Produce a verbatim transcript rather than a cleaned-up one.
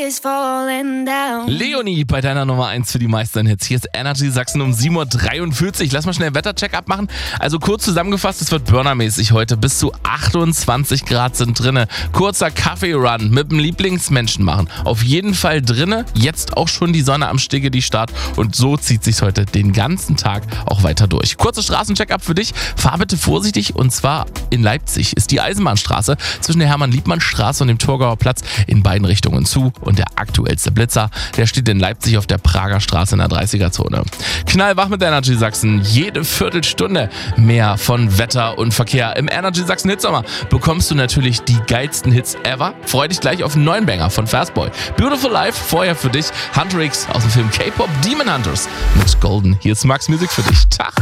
is falling down. Leonie bei deiner Nummer eins für die meisten Hits. Hier ist Energy Sachsen um sieben Uhr dreiundvierzig. Lass mal schnell Wettercheck-up machen. Also kurz zusammengefasst, es wird burnermäßig heute. Bis zu achtundzwanzig Grad sind drinne. Kurzer Kaffee-Run mit dem Lieblingsmenschen machen. Auf jeden Fall drinne. Jetzt auch schon die Sonne am Stege, die Start. Und so zieht sich heute den ganzen Tag auch weiter durch. Kurzer Straßencheck-up für dich. Fahr bitte vorsichtig, und zwar in Leipzig ist die Eisenbahnstraße zwischen der Hermann-Liebmann-Straße und dem Thurgauer Platz in beiden Richtungen zu. Und der aktuellste Blitzer, der steht in Leipzig auf der Prager Straße in der dreißiger-Zone. Knallwach mit Energy Sachsen. Jede Viertelstunde mehr von Wetter und Verkehr. Im Energy Sachsen Hitsommer bekommst du natürlich die geilsten Hits ever. Freu dich gleich auf einen neuen Banger von Fastboy. Beautiful Life, vorher für dich Hunter X aus dem Film K-Pop Demon Hunters mit Golden. Hier ist Max Music für dich. Tag.